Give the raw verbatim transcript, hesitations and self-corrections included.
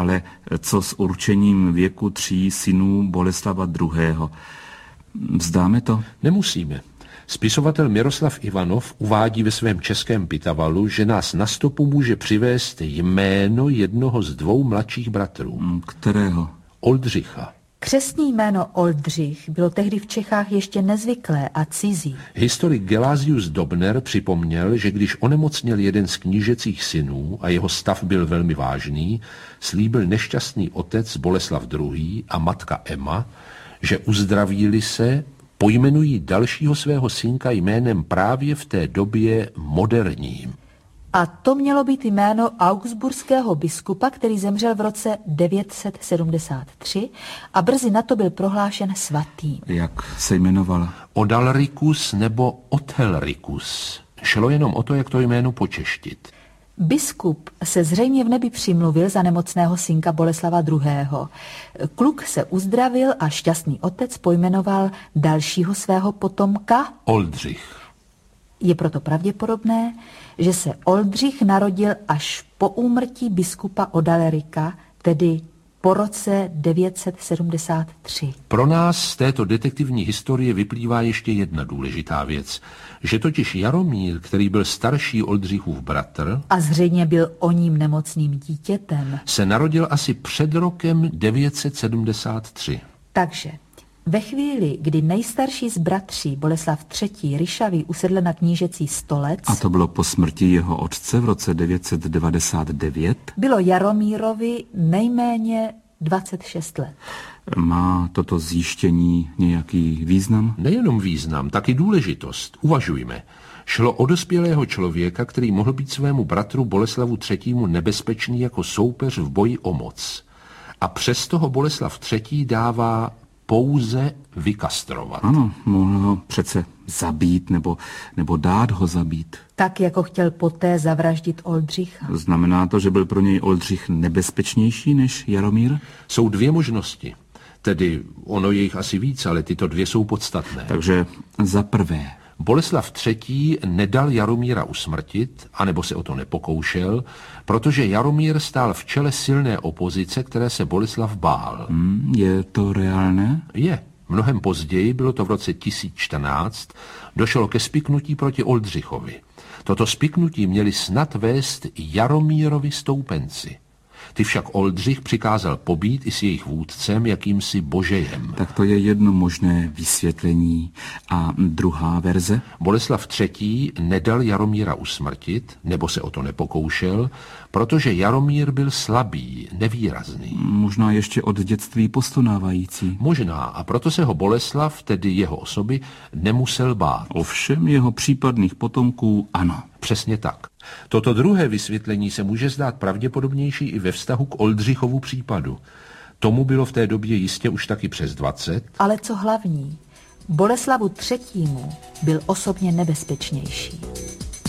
ale co s určením věku tří synů Boleslava druhého. Vzdáme to? Nemusíme. Spisovatel Miroslav Ivanov uvádí ve svém českém Pitavalu, že nás na stopu může přivést jméno jednoho z dvou mladších bratrů. Kterého? Oldřicha. Křestní jméno Oldřich bylo tehdy v Čechách ještě nezvyklé a cizí. Historik Gelasius Dobner připomněl, že když onemocněl jeden z knížecích synů a jeho stav byl velmi vážný, slíbil nešťastný otec Boleslav druhý. A matka Emma, že uzdraví-li se, pojmenují dalšího svého synka jménem právě v té době moderním. A to mělo být jméno augsburského biskupa, který zemřel v roce devět set sedmdesát tři a brzy na to byl prohlášen svatým. Jak se jmenoval? Odalricus nebo Othelricus. Šlo jenom o to, jak to jméno počeštit. Biskup se zřejmě v nebi přimluvil za nemocného synka Boleslava druhého. Kluk se uzdravil a šťastný otec pojmenoval dalšího svého potomka Oldřich. Je proto pravděpodobné, že se Oldřich narodil až po úmrtí biskupa Odalerika, tedy po roce devět set sedmdesát tři. Pro nás z této detektivní historie vyplývá ještě jedna důležitá věc, že totiž Jaromír, který byl starší Oldřichův bratr a zřejmě byl o ním nemocným dítětem, se narodil asi před rokem devět set sedmdesát tři. Takže ve chvíli, kdy nejstarší z bratří Boleslav třetí. Ryšavý usedl na knížecí stolec, a to bylo po smrti jeho otce v roce devět set devadesát devět, bylo Jaromírovi nejméně dvacet šest let. Má toto zjištění nějaký význam? Nejenom význam, taky důležitost. Uvažujme. Šlo o dospělého člověka, který mohl být svému bratru Boleslavu třetímu nebezpečný jako soupeř v boji o moc. A přesto ho Boleslav třetí. dává pouze vykastrovat. Ano, mohl ho přece zabít nebo, nebo dát ho zabít. Tak, jako chtěl poté zavraždit Oldřicha. Znamená to, že byl pro něj Oldřich nebezpečnější než Jaromír? Jsou dvě možnosti. Tedy ono je jich asi víc, ale tyto dvě jsou podstatné. Takže za prvé. Boleslav třetí. nedal Jaromíra usmrtit, anebo se o to nepokoušel, protože Jaromír stál v čele silné opozice, které se Boleslav bál. Hmm, je to reálné? Je. Mnohem později, bylo to v roce tisíc čtrnáct, došlo ke spiknutí proti Oldřichovi. Toto spiknutí měli snad vést Jaromírovi stoupenci. Ty však Oldřich přikázal pobít i s jejich vůdcem jakýmsi božejem. Tak to je jedno možné vysvětlení. A druhá verze? Boleslav třetí. nedal Jaromíra usmrtit, nebo se o to nepokoušel, protože Jaromír byl slabý, nevýrazný. Možná ještě od dětství postonávající. Možná, a proto se ho Boleslav, tedy jeho osoby, nemusel bát. Ovšem jeho případných potomků ano. Přesně tak. Toto druhé vysvětlení se může zdát pravděpodobnější i ve vztahu k Oldřichovu případu. Tomu bylo v té době jistě už taky přes dvacet. Ale co hlavní, Boleslavu třetímu byl osobně nebezpečnější.